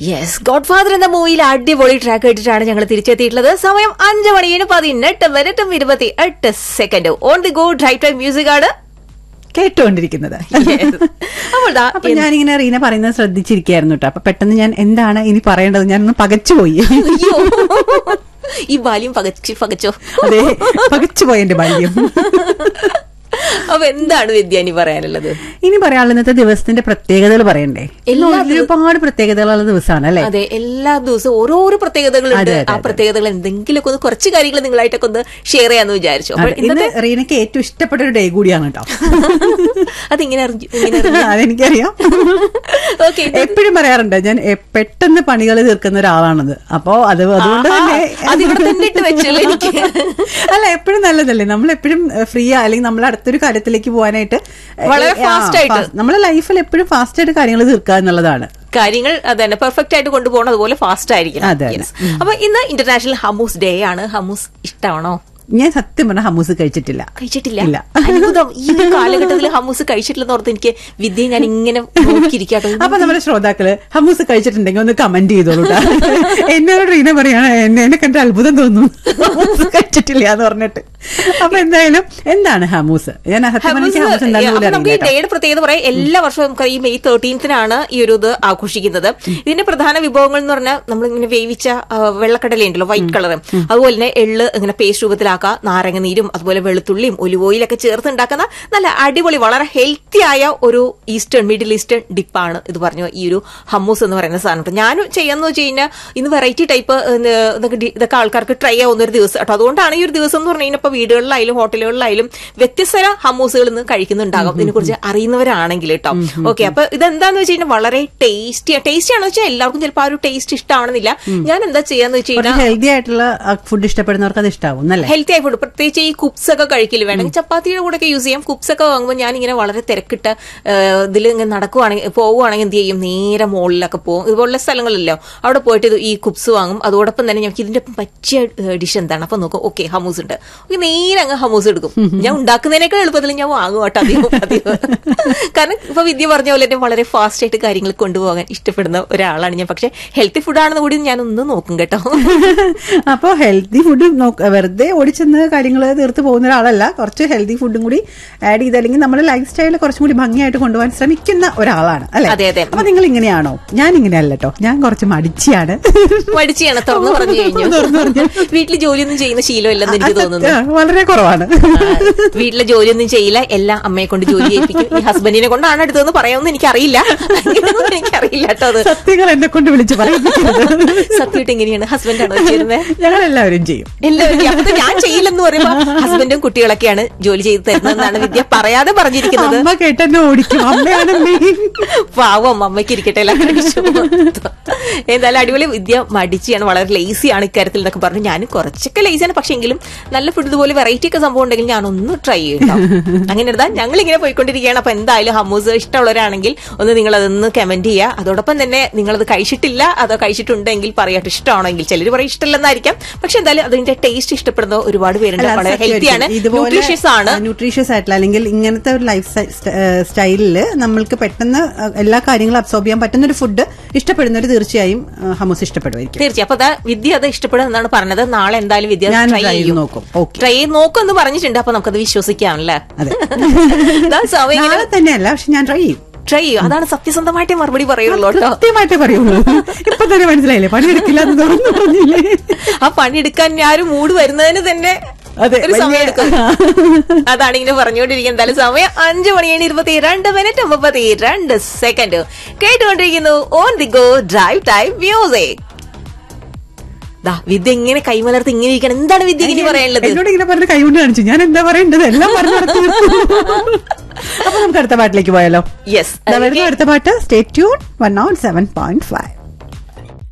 Yes, God father എന്ന മൂവിയിൽ അടിപൊളി ട്രാക്ക് കേട്ടിട്ടാണ് ഞങ്ങൾ തിരിച്ചെത്തിയിട്ടുള്ളത്. സമയം 5:18 on the go drive time music ആണ് കേട്ടുകൊണ്ടിരിക്കുന്നത്. അപ്പൊ ഞാനിങ്ങനെ റീന പറയുന്നത് ശ്രദ്ധിച്ചിരിക്കുകയായിരുന്നു കേട്ടോ. അപ്പൊ പെട്ടെന്ന് ഞാൻ എന്താണ് ഇനി പറയേണ്ടത് ഞാനൊന്ന് പകച്ചുപോയി. ഈ ബാല്യം പകച്ചോ? അതെ, പകച്ചുപോയി എന്റെ ബാല്യം. അപ്പൊ എന്താണ് വിദ്യ ഇനി പറയാനുള്ളത്? ഇനി പറയാനുള്ള ഇന്നത്തെ ദിവസത്തിന്റെ പ്രത്യേകതകൾ പറയണ്ടേ? ഒരുപാട് പ്രത്യേകതകളുള്ള ദിവസമാണ് അല്ലെ? അതെ, എല്ലാ ദിവസവും ഓരോരോ പ്രത്യേകതകളുണ്ട്. ആ പ്രത്യേകതകൾ എന്തെങ്കിലുമൊക്കെ ഒന്ന് കുറച്ച് കാര്യങ്ങൾ നിങ്ങളായിട്ടൊക്കെ ഒന്ന് ഷെയർ ചെയ്യാന്ന് വിചാരിച്ചു. ഇന്ന് റീനയ്ക്ക് ഏറ്റവും ഇഷ്ടപ്പെട്ട ഒരു ഡേ കൂടിയാണ് കേട്ടോ. അതിങ്ങനെ അതെനിക്കറിയാം. എപ്പോഴും പറയാറുണ്ട് ഞാൻ പെട്ടെന്ന് പണികൾ തീർക്കുന്ന ഒരാളാണത്. അപ്പൊ അതുകൊണ്ട് തന്നെ അല്ല, എപ്പോഴും നല്ലതല്ലേ നമ്മളെപ്പോഴും ഫ്രീ അല്ലെങ്കിൽ നമ്മൾ അടുത്തൊരു കാര്യത്തിലേക്ക് പോകാനായിട്ട് വളരെ ഫാസ്റ്റ് ആയിട്ട് നമ്മളെ ലൈഫിൽ എപ്പോഴും ഫാസ്റ്റ് ആയിട്ട് കാര്യങ്ങൾ തീർക്കുക എന്നുള്ളതാണ്. കാര്യങ്ങൾ അതന്നെ പെർഫെക്റ്റ് ആയിട്ട് കൊണ്ടുപോകണം, അതുപോലെ ഫാസ്റ്റ് ആയിരിക്കണം. അപ്പൊ ഇന്ന് ഇന്റർനാഷണൽ ഹമ്മൂസ് ഡേ ആണ്. ഹമ്മൂസ് ഇഷ്ടമാണോ? ഞാൻ സത്യം പറഞ്ഞ ഹമ്മൂസ് കഴിച്ചിട്ടില്ല. അത്ഭുതം. ഈ ഒരു കാലഘട്ടത്തിൽ ഹമ്മൂസ് കഴിച്ചിട്ടില്ലെന്ന് ഓർത്ത് എനിക്ക് വിദ്യ ഞാൻ ഇങ്ങനെ നോക്കിയിരിക്കാട്ടോ. അപ്പൊ നമ്മുടെ ശ്രോതാക്കള് ഹമ്മൂസ് കഴിച്ചിട്ടുണ്ടെങ്കിൽ ഒന്ന് കമന്റ് ചെയ്തോളൂ. എന്നോട് റീന പറയാണ് എന്നെ കണ്ട അത്ഭുതം തോന്നുന്നു ഹമ്മൂസ് കഴിച്ചിട്ടില്ല എന്ന് പറഞ്ഞിട്ട്. അപ്പൊ എന്തായാലും എന്താണ് ഹമ്മൂസ്? ഞാൻ നമുക്ക് ഈ ഡേയുടെ പ്രത്യേകത പറയാം. എല്ലാ വർഷവും നമുക്ക് ഈ May 13 ഈ ഒരു ഇത് ആഘോഷിക്കുന്നത്. ഇതിന്റെ പ്രധാന വിഭവങ്ങൾ എന്ന് പറഞ്ഞാൽ നമ്മളിങ്ങനെ വേവിച്ച വെള്ളക്കടല ഉണ്ടല്ലോ, വൈറ്റ് കളർ, അതുപോലെ തന്നെ എള്ള് ഇങ്ങനെ പേസ്റ്റ് രൂപത്തിലാക്കുക, നാരങ്ങ നീരും അതുപോലെ വെളുത്തുള്ളിയും ഒലിവ് ഓയിലൊക്കെ ചേർത്ത് ഉണ്ടാക്കുന്ന നല്ല അടിപൊളി വളരെ ഹെൽത്തി ആയ ഒരു മിഡിൽ ഈസ്റ്റേൺ ഡിപ്പാണ് ഇത് പറഞ്ഞു ഈ ഒരു ഹമ്മൂസ് എന്ന് പറയുന്ന സാധനം. ഞാനും ചെയ്യാന്ന് വെച്ച് കഴിഞ്ഞാൽ ഇന്ന് വെറൈറ്റി ടൈപ്പ് ഇതൊക്കെ ആൾക്കാർക്ക് ട്രൈ ആവുന്ന ഒരു ദിവസം കേട്ടോ. അതുകൊണ്ടാണ് ഈ ഒരു ദിവസം എന്ന് പറഞ്ഞു കഴിഞ്ഞാൽ ഇപ്പൊ വീടുകളിലായാലും ഹോട്ടലുകളിലായാലും വ്യത്യസ്ത ഹമ്മൂസുകൾ ഇന്ന് കഴിക്കുന്നുണ്ടാകും, ഇതിനെക്കുറിച്ച് അറിയുന്നവരാണെങ്കിൽ കേട്ടോ. ഓക്കെ, അപ്പൊ ഇതെന്താന്ന് വെച്ച് കഴിഞ്ഞാൽ വളരെ ടേസ്റ്റിയാണെന്ന് വെച്ചാൽ എല്ലാവർക്കും ചിലപ്പോൾ ആ ഒരു ടേസ്റ്റ് ഇഷ്ടമാണെന്നില്ല. ഞാൻ എന്താ ചെയ്യാന്ന് വെച്ച് കഴിഞ്ഞാൽ ഹെൽത്തി ആയിട്ടുള്ള ഫുഡ് ഇഷ്ടപ്പെടുന്നവർക്ക് അത് ഇഷ്ടമാവും. ഹെൽത്തി ആയ ഫുഡ്, പ്രത്യേകിച്ച് ഈ കുപ്സ് ഒക്കെ കഴിക്കില്ല, വേണമെങ്കിൽ ചപ്പാത്തിയുടെ കൂടെ ഒക്കെ യൂസ് ചെയ്യാം. കുപ്സ് ഒക്കെ വാങ്ങുമ്പോൾ ഞാൻ ഇങ്ങനെ വളരെ തിരക്കിട്ട ഇതിൽ ഇങ്ങനെ നടക്കുവാണെങ്കിൽ പോവുകയാണെങ്കിൽ എന്ത് ചെയ്യും, നേരെ മുകളിലൊക്കെ പോകും. ഇതുപോലുള്ള സ്ഥലങ്ങളിലല്ലോ, അവിടെ പോയിട്ട് ഈ കുപ്സ് വാങ്ങും. അതോടൊപ്പം തന്നെ ഞങ്ങൾക്ക് ഇതിന്റെ പറ്റിയ ഡിഷ് എന്താണ് അപ്പൊ നോക്കും. ഓക്കെ, ഹമ്മൂസ് ഉണ്ട്, നേരെ അങ്ങ് ഹമ്മൂസ് എടുക്കും. ഞാൻ ഉണ്ടാക്കുന്നതിനേക്കാൾ എളുപ്പത്തിൽ ഞാൻ വാങ്ങും കേട്ടോ അധികം. കാരണം ഇപ്പൊ വിദ്യ പറഞ്ഞ പോലെ തന്നെ വളരെ ഫാസ്റ്റ് ആയിട്ട് കാര്യങ്ങൾ കൊണ്ടുപോകാൻ ഇഷ്ടപ്പെടുന്ന ഒരാളാണ് ഞാൻ. പക്ഷെ ഹെൽത്തി ഫുഡാണെന്ന് കൂടി ഞാനൊന്ന് നോക്കും കേട്ടോ. അപ്പൊ ഹെൽത്തി ഫുഡ് വെറുതെ ഓടിച്ചെന്ന് കാര്യങ്ങൾ തീർത്ത് പോകുന്ന ഒരാളല്ല, കുറച്ച് ഹെൽത്തി ഫുഡും കൂടി ആഡ് ചെയ്ത് അല്ലെങ്കിൽ നമ്മുടെ ലൈഫ് സ്റ്റൈൽ കുറച്ചും കൂടി ഭംഗിയായിട്ട് കൊണ്ടുപോകാൻ ശ്രമിക്കുന്ന ഒരാളാണ് അല്ലെ? അതെ അതെ. അപ്പൊ നിങ്ങൾ ഇങ്ങനെയാണോ? ഞാൻ ഇങ്ങനെയല്ല കേട്ടോ, ഞാൻ കുറച്ച് മടിച്ചിയാണ്. തുറന്നു പറഞ്ഞു കഴിഞ്ഞു. വീട്ടിൽ ജോലിയൊന്നും ചെയ്യുന്ന ശീലമില്ലെന്ന് എനിക്ക് തോന്നുന്നു, വളരെ കുറവാണ്. വീട്ടിലെ ജോലിയൊന്നും ചെയ്യില്ല, എല്ലാം അമ്മയെ കൊണ്ട് ജോലി ചെയ്യിപ്പിക്കും. ഈ ഹസ്ബൻഡിനെ കൊണ്ടാണ് അടുത്തതെന്ന് പറയാമെന്ന് എനിക്കറിയില്ല കേട്ടോ. അത് സത്യങ്ങൾ എന്നെ കൊണ്ട് വിളിച്ച് പറയുന്നത് സത്യമായിട്ട് എങ്ങനെയാണ്? ഹസ്ബൻഡാണോ ചെയ്യുന്നത്? ഞങ്ങൾ എല്ലാവരും ചെയ്യും. അപ്പൊ ഞാൻ ചെയ്യില്ലെന്ന് പറയുമ്പോ ഹസ്ബൻഡും കുട്ടികളൊക്കെയാണ് ജോലി ചെയ്ത് തരുന്നതെന്നാണ് വിദ്യ പറയാതെ പറഞ്ഞിരിക്കുന്നത്. അമ്മ കേട്ടെന്നെ ഓടിക്കും, അമ്മയാണ് പാവം, അമ്മയ്ക്ക് ഇരിക്കട്ടെ എല്ലാം കഴിച്ചു. എന്തായാലും അടിപൊളി. വിദ്യ മടിച്ചിയാണ്, വളരെ ലേസിയാണ് ഇക്കാര്യത്തിൽ എന്നൊക്കെ പറഞ്ഞു. ഞാനും കുറച്ചൊക്കെ ലേസിയാണ്, പക്ഷെ എങ്കിലും നല്ല ഫുഡ് ഇതുപോലെ വെറൈറ്റി ഒക്കെ സംഭവം ഉണ്ടെങ്കിൽ ഞാനൊന്ന് ട്രൈ ചെയ്യും. അങ്ങനെ എടുത്താൽ ഞങ്ങൾ ഇങ്ങനെ പോയിക്കൊണ്ടിരിക്കുകയാണ്. അപ്പൊ എന്തായാലും ഹമ്മൂസ് ഇഷ്ടമുള്ളവരാണെങ്കിൽ ഒന്ന് നിങ്ങൾ അതൊന്ന് കമന്റ് ചെയ്യുക. അതോടൊപ്പം തന്നെ നിങ്ങളത് കഴിച്ചിട്ടില്ല, അതോ കഴിച്ചിട്ടുണ്ടെങ്കിൽ പറയാട്ട് ഇഷ്ടമാണെങ്കിൽ. ചിലർ പറയും ഇഷ്ടമല്ലെന്നായിരിക്കാം, പക്ഷെ എന്തായാലും അതിന്റെ ടേസ്റ്റ് ഇഷ്ടപ്പെടുന്ന ഒരുപാട് പേരുണ്ട്. വളരെ ഹെൽത്തിയാണ്, ന്യൂട്രീഷ്യസ് ആയിട്ടുള്ള അല്ലെങ്കിൽ ഇങ്ങനത്തെ ഒരു ലൈഫ് സ്റ്റൈലില് നമ്മൾക്ക് പെട്ടെന്ന് എല്ലാ കാര്യങ്ങളും അബ്സോർബ് ചെയ്യാൻ പറ്റുന്ന ഒരു ഫുഡ് ഇഷ്ടപ്പെടുന്നവർ തീർച്ചയായും ഹമ്മൂസ് ഇഷ്ടപ്പെടുമായിരിക്കും. തീർച്ചയായും. അപ്പൊ വിദ്യ അത് ഇഷ്ടപ്പെടുന്നതാണ് പറഞ്ഞത്. നാളെ എന്തായാലും വിദ്യ ട്രൈ ചെയ്ത് നോക്കും എന്ന് പറഞ്ഞിട്ടുണ്ട്. അപ്പൊ നമുക്കത് വിശ്വസിക്കാമല്ലേ? നാളെ തന്നെയല്ല, പക്ഷെ ഞാൻ ട്രൈ ചെയ്യും. അതാണ് സത്യസന്ധമായിട്ടേ മറുപടി പറയുള്ളൂ. സത്യമായിട്ടേ പറയുള്ളൂ. ഇപ്പൊ തന്നെ മനസ്സിലായില്ലേ, പണിയെടുക്കില്ല എന്ന് പറഞ്ഞില്ലേ? ആ പണിയെടുക്കാൻ ഞാനും മൂഡ് വരുന്നതിന് തന്നെ ഒരു സമയം എടുക്കും. അതാണ് ഇങ്ങനെ പറഞ്ഞുകൊണ്ടിരിക്കുന്നത്. എന്തായാലും സമയം 5:22 കേട്ടുകൊണ്ടിരിക്കുന്നു on the go drive time music. വിദ്യ ഇങ്ങനെ കൈമലർത്ത് ഇങ്ങനെ ഇരിക്കണം. എന്താണ് വിദ്യ ഇങ്ങനെ പറയാനുള്ളത്? എന്നോട് ഇങ്ങനെ പറഞ്ഞ കൈകൊണ്ട് കാണിച്ചു, ഞാൻ എന്താ പറയേണ്ടത് എല്ലാം പറഞ്ഞു. അപ്പൊ നമുക്ക് അടുത്ത പാട്ടിലേക്ക് പോയാലോ? യെസ്, അടുത്ത പാട്ട് സ്റ്റേ ട്യൂൺ 107.5.